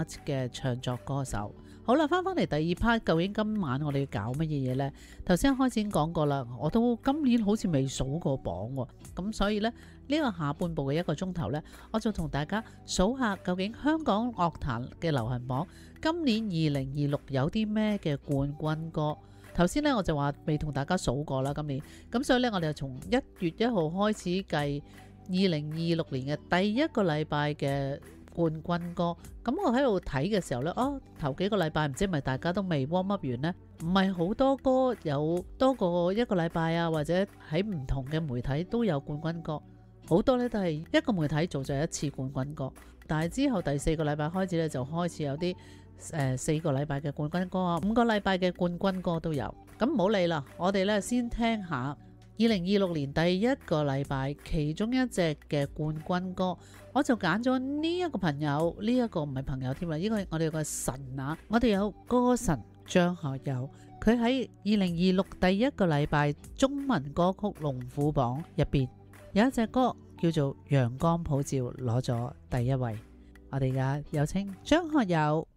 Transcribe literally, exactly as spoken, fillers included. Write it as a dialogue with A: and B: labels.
A: part 嘅唱作歌手。好啦，翻返嚟第二 part， 究竟今晚我哋要搞乜嘢嘢呢？頭先開始已經講過啦，我都今年好似未數過榜喎，咁所以呢，呢、呢個下半部嘅一個鐘頭呢，我就同大家數下究竟香港樂壇嘅流行榜今年二零二六有啲咩嘅冠軍歌。頭先呢，我就話未同大家數過啦，今年咁所以呢，我哋就從一月一號開始計二零二六年嘅第一個禮拜嘅冠軍歌。咁我喺度睇嘅時候呢，哦，頭幾個禮拜唔知係咪大家都未 warm up 完呢？唔係好多歌有多過一個禮拜啊，或者喺唔同嘅媒體都有冠軍歌，好多呢都係一個媒體做咗一次冠軍歌。但係之後第四個禮拜開始呢，就開始有啲誒四個禮拜嘅冠軍歌啊，五個禮拜嘅冠軍歌都有。咁唔好理啦，我哋呢先聽下二零二六年第一個禮拜其中一隻嘅冠軍歌，我就揀咗呢一個朋友，呢、這、一個唔係朋友添啦，呢、這個我哋有個神啊，我哋有歌神張學友，佢喺二零二六第一個禮拜中文歌曲龍虎榜入邊有一隻歌叫做《陽光普照》，攞咗第一位。我哋而家有請張學友。